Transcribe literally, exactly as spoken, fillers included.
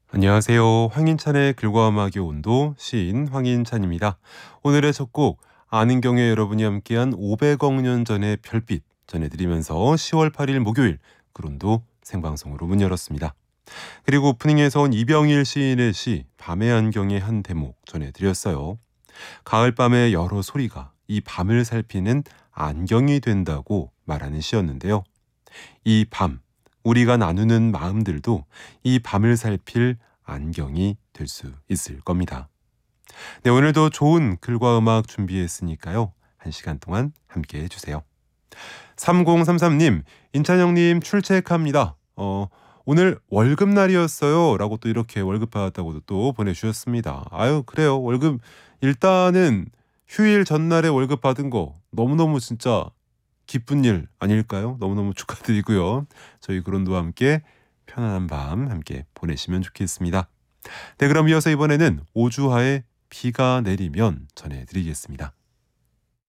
안녕하세요. 황인찬의 글과 음악의 온도 시인 황인찬입니다. 오늘의 첫 곡 아는 경우에 여러분이 함께한 오백억 년 전의 별빛 전해드리면서 시월 팔일 목요일 글온도 생방송으로 문 열었습니다. 그리고 오프닝에서 온 이병일 시인의 시 밤의 안경의 한 대목 전해드렸어요. 가을밤의 여러 소리가 이 밤을 살피는 안경이 된다고 말하는 시였는데요. 이 밤, 우리가 나누는 마음들도 이 밤을 살필 안경이 될 수 있을 겁니다. 네, 오늘도 좋은 글과 음악 준비했으니까요. 한 시간 동안 함께 해주세요. 삼공삼삼 님, 인찬형님 출첵합니다. 어, 오늘 월급날이었어요. 라고 또 이렇게 월급 받았다고 또 보내주셨습니다. 아유, 그래요. 월급, 일단은 휴일 전날에 월급 받은 거 너무너무 진짜 기쁜 일 아닐까요? 너무너무 축하드리고요. 저희 그론도와 함께 편안한 밤 함께 보내시면 좋겠습니다. 네, 그럼 이어서 이번에는 오주하의 비가 내리면 전해드리겠습니다.